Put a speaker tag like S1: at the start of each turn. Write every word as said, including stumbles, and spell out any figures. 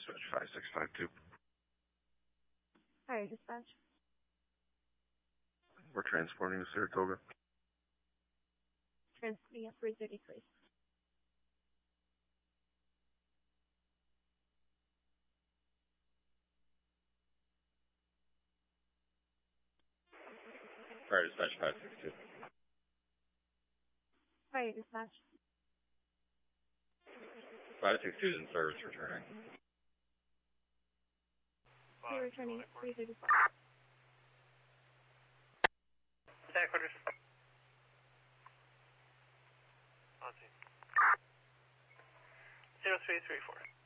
S1: Dispatch five six five two.
S2: Fire dispatch.
S1: We're transporting to Saratoga.
S2: Transporting at three thirty-three.
S1: Fire Dispatch five six two.
S2: Fire dispatch.
S1: five six two is in service, returning.
S2: We're returning at three thirty-five.
S3: Headquarters. On scene. zero three three four.